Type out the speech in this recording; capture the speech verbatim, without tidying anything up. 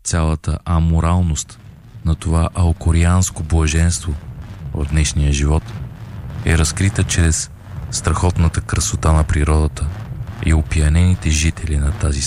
цялата аморалност на това алкорианско блаженство в днешния живот е разкрита чрез страхотната красота на природата и опиянените жители на тази